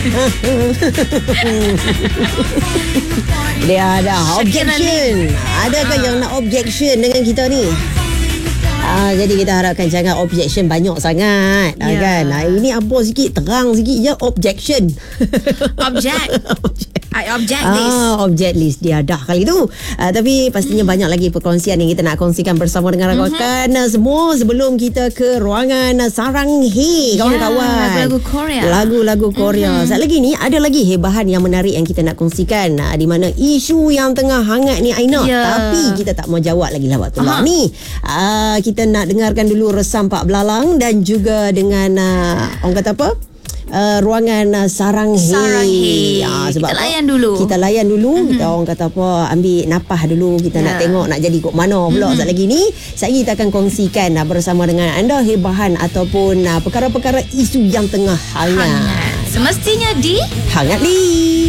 Dia ada objection. Adakah yang nak objection dengan kita ni? Jadi kita harapkan jangan objection banyak sangat, kan? Ini apa sikit, terang sikit je objection. I object this. Object list dia dah kali tu. Tapi pastinya banyak lagi perkongsian yang kita nak kongsikan bersama dengan rakan semua sebelum kita ke ruangan Sarang He, kawan-kawan. Lagu-lagu Korea. Lagu-lagu Korea. Saat lagi ni ada lagi hebahan yang menarik yang kita nak kongsikan, di mana isu yang tengah hangat ni Aina. Tapi kita tak mau jawab lagi lah waktu ni. Kita nak dengarkan dulu resam Pak Belalang dan juga dengan orang kata apa? Ruangan Sarang He. Sebab kita layan dulu. Kita orang kata apa, ambil napah dulu. Kita nak tengok nak jadi kok mana pula. Saat lagi ni kita akan kongsikan bersama dengan anda hebahan ataupun perkara-perkara isu yang tengah hangat. Semestinya di Hangat ni.